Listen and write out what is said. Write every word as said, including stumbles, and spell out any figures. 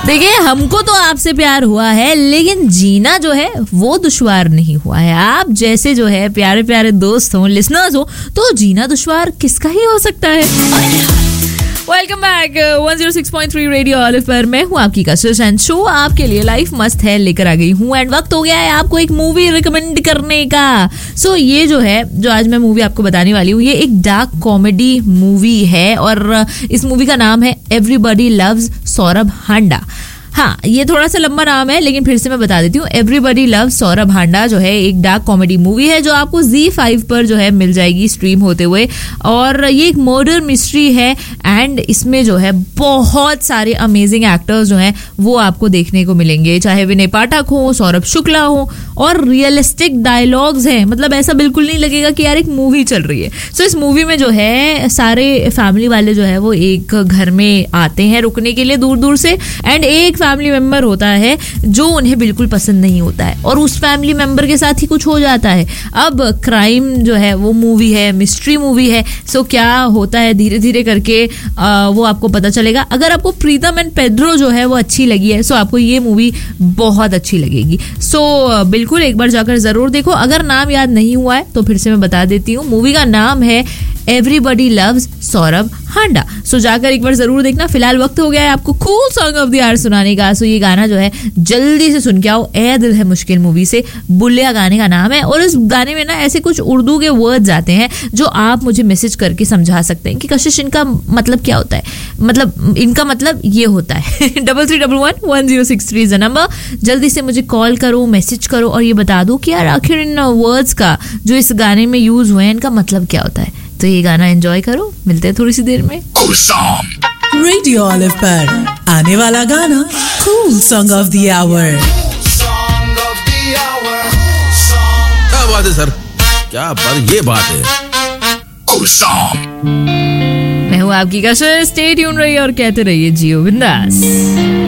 देखिए, हमको तो आपसे प्यार हुआ है, लेकिन जीना जो है वो दुश्वार नहीं हुआ है। आप जैसे जो है प्यारे प्यारे दोस्त हो, लिसनर्स हो, तो जीना दुश्वार किसका ही हो सकता है। Welcome back one zero six point three radio olive पर मैं हूँ आपकी कशिश एंड शो आपके लिए लाइफ मस्त है लेकर आ गई हूँ। एंड वक्त हो गया है आपको एक मूवी रिकमेंड करने का। सो so, ये जो है जो आज मैं मूवी आपको बताने वाली हूँ, ये एक डार्क कॉमेडी मूवी है और इस मूवी का नाम है एवरीबॉडी लव्स सौरभ हांडा। हाँ, ये थोड़ा सा लंबा नाम है, लेकिन फिर से मैं बता देती हूँ। एवरीबॉडी लव्स सौरभ हांडा जो है एक डार्क कॉमेडी मूवी है जो आपको ज़ी फाइव पर जो है मिल जाएगी स्ट्रीम होते हुए। और ये एक मर्डर मिस्ट्री है एंड इसमें जो है बहुत सारे अमेजिंग एक्टर्स जो हैं वो आपको देखने को मिलेंगे, चाहे विनय पाठक हो, सौरभ शुक्ला हो, और रियलिस्टिक डायलॉग्स हैं। मतलब ऐसा बिल्कुल नहीं लगेगा कि यार एक मूवी चल रही है। सो so, इस मूवी में जो है सारे फैमिली वाले जो है वो एक घर में आते हैं रुकने के लिए दूर दूर से, एंड एक फैमिली मेंबर होता है जो उन्हें बिल्कुल पसंद नहीं होता है और उस फैमिली मेंबर के साथ ही कुछ हो जाता है। अब क्राइम जो है वो मूवी है, मिस्ट्री मूवी है। सो क्या होता है धीरे धीरे करके आ, वो आपको पता चलेगा। अगर आपको प्रीतम एंड पेड्रो जो है वो अच्छी लगी है, सो आपको ये मूवी बहुत अच्छी लगेगी। सो बिल्कुल एक बार जाकर जरूर देखो। अगर नाम याद नहीं हुआ है तो फिर से मैं बता देती हूँ, मूवी का नाम है एवरीबॉडी लव्स सौरभ हांडा। सो जाकर एक बार जरूर देखना। फिलहाल वक्त हो गया है आपको cool song of the our सुनाने का। सो ये गाना जो है जल्दी से सुन के आओ, ए दिल है मुश्किल मूवी से, बुल्लिया गाने का नाम है। और इस गाने में ना ऐसे कुछ उर्दू के वर्ड्स आते हैं जो आप मुझे मैसेज करके समझा सकते हैं कि कशिश इनका मतलब क्या होता है। मतलब इनका मतलब ये होता है। Double three double one one zero six three is the number. जल्दी से मुझे कॉल करो, मैसेज करो और ये बता दो कि यार आखिर इन वर्ड्स का जो इस गाने में यूज हुए हैं इनका मतलब क्या होता है। तो ये गाना एंजॉय करो, मिलते हैं थोड़ी सी देर में। रेडियो ऑलिव पर आने वाला गाना cool song of the our. क्या बात है सर, क्या बात, ये बात है। मैं हूँ आपकी कशिश, स्टे ट्यून रहिए और कहते रहिए जियो बिंदास।